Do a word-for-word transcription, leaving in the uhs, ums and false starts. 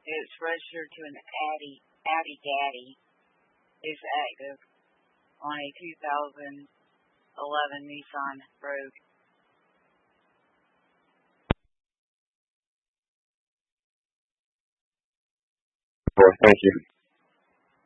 It's registered to an Addy, Addy Daddy. Is active on a two thousand eleven Nissan Rogue. Thank you.